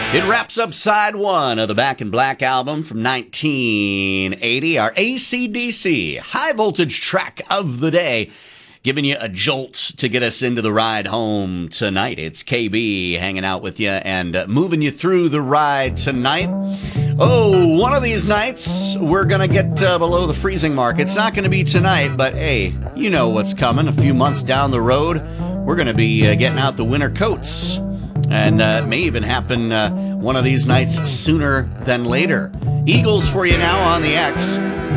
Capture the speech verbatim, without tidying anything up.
It wraps up side one of the Back in Black album from nineteen eighty, our A C D C high voltage track of the day, giving you a jolt to get us into the ride home tonight. It's K B hanging out with you and uh, moving you through the ride tonight. Oh, one of these nights we're going to get uh, below the freezing mark. It's not going to be tonight, but hey, you know what's coming. A few months down the road, we're going to be uh, getting out the winter coats. And uh, it may even happen uh, one of these nights sooner than later. Eagles for you now on the X.